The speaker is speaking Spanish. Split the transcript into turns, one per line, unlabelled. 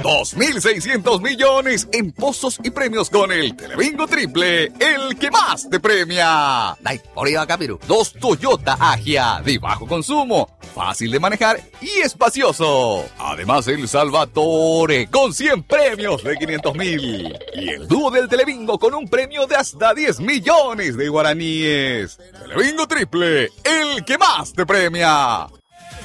2.600 millones en pozos y premios con el Telebingo Triple, el que más te premia. Dai, por ahí va acá, Piru. 2 Toyota Agia de bajo consumo, fácil de manejar y espacioso. Además, el Salvatore con 100 premios de 500.000. Y el dúo del Telebingo con un premio de hasta 10 millones de guaraníes. Telebingo Triple, el que más te premia.